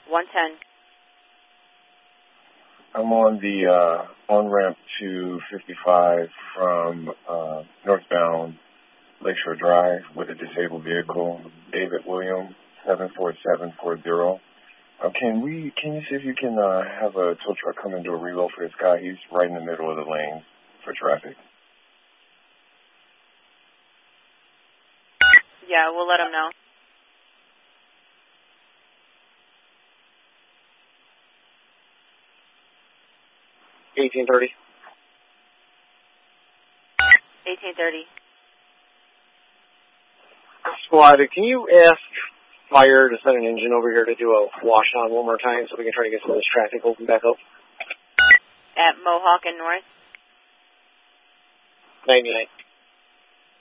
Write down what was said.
110. I'm on the on-ramp to 55 from northbound Lakeshore Drive with a disabled vehicle, David William, 74740. Can you see if you can have a tow truck come and do a reload for this guy? He's right in the middle of the lane for traffic. Yeah, we'll let him know. $18.30. 1830. Squad, can you ask fire to send an engine over here to do a wash on one more time so we can try to get some of this traffic open back up? At Mohawk and North? 99.